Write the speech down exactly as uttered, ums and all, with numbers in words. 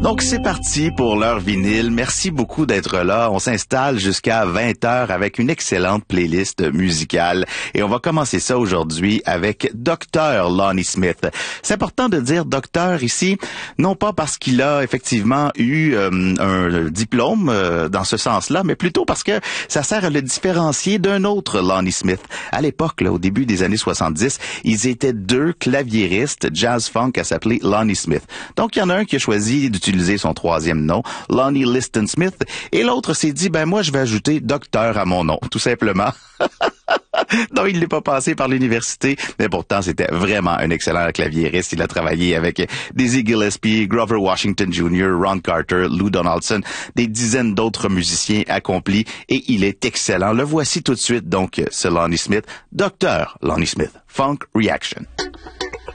Donc, c'est parti pour l'heure vinyle. Merci beaucoup d'être là. On s'installe jusqu'à vingt heures avec une excellente playlist musicale. Et on va commencer ça aujourd'hui avec docteur Lonnie Smith. C'est important de dire docteur ici, non pas parce qu'il a effectivement eu euh, un diplôme euh, dans ce sens-là, mais plutôt parce que ça sert à le différencier d'un autre Lonnie Smith. À l'époque, là, au début des années soixante-dix, ils étaient deux claviéristes jazz-funk à s'appeler Lonnie Smith. Donc, il y en a un qui a choisi d'utiliser son troisième nom, Lonnie Liston Smith, et l'autre s'est dit, ben moi, je vais ajouter docteur à mon nom, tout simplement. Non, il n'est pas passé par l'université, mais pourtant, c'était vraiment un excellent claviériste. Il a travaillé avec Dizzy Gillespie, Grover Washington Junior, Ron Carter, Lou Donaldson, des dizaines d'autres musiciens accomplis, et il est excellent. Le voici tout de suite, donc, ce Lonnie Smith, docteur Lonnie Smith, Funk Reaction.